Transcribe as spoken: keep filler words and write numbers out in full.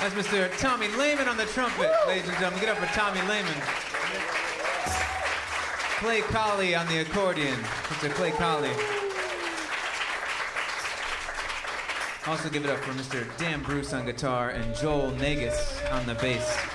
That's Mister Tommy Lehman on the trumpet, ladies and gentlemen. Get up for Tommy Lehman. Clay Colley on the accordion. Mister Clay Colley. Also give it up for Mister Dan Bruce on guitar and Joel Negus on the bass.